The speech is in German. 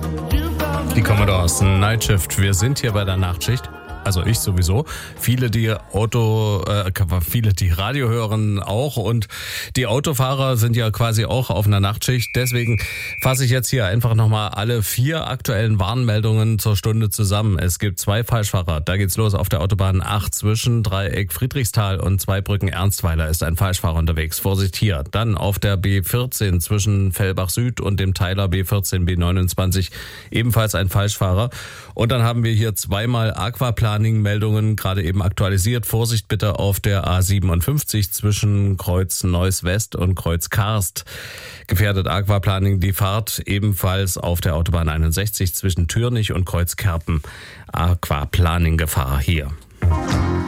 Die Commodores Night Shift. Wir sind hier bei der Nachtschicht. Also ich sowieso. Viele, die Radio hören auch. Und die Autofahrer sind ja quasi auch auf einer Nachtschicht. Deswegen fasse ich jetzt hier einfach nochmal alle 4 aktuellen Warnmeldungen zur Stunde zusammen. Es gibt 2 Falschfahrer. Da geht's los auf der Autobahn 8 zwischen Dreieck Friedrichsthal und Zweibrücken Ernstweiler ist ein Falschfahrer unterwegs. Vorsicht hier. Dann auf der B14 zwischen Fellbach Süd und dem Teiler B14 B29 ebenfalls ein Falschfahrer. Und dann haben wir hier zweimal Aquaplaning-Meldungen gerade eben aktualisiert. Vorsicht bitte auf der A57 zwischen Kreuz Neuss West und Kreuz Karst. Gefährdet Aquaplaning die Fahrt ebenfalls auf der Autobahn 61 zwischen Türnich und Kreuz Kerpen. Aquaplaning-Gefahr hier.